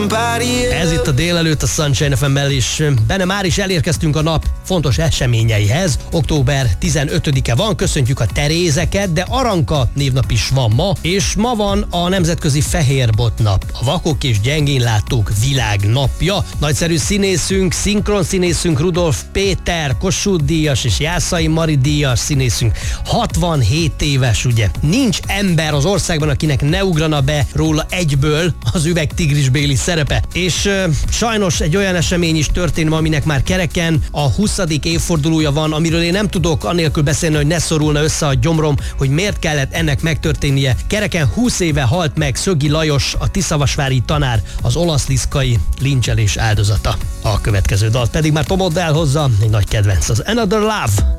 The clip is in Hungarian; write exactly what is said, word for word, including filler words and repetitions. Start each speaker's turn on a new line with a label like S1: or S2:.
S1: Ez itt a délelőtt a Sunshine ef em-mel, és benne már is elérkeztünk a nap fontos eseményeihez. október tizenötödike van, köszöntjük a Terézeket, de Aranka névnap is van ma, és ma van a Nemzetközi Fehérbot-nap, a Vakok és Gyengénlátók Világnapja. Nagyszerű színészünk, szinkronszínészünk Rudolf Péter, Kossuth Díjas és Jászai Mari Díjas színészünk, hatvanhét éves, ugye. Nincs ember az országban, akinek ne ugrana be róla egyből az üvegtigrisbéli szerepe. És uh, sajnos egy olyan esemény is történt, aminek már kereken a huszadik évfordulója van, amiről én nem tudok anélkül beszélni, hogy ne szorulna össze a gyomrom, hogy miért kellett ennek megtörténnie. Kereken húsz éve halt meg Szögi Lajos, a tiszavasvári tanár, az olaszliszkai lincselés áldozata. A következő dalt pedig már Tom Odell hozza, egy nagy kedvenc, az Another Love.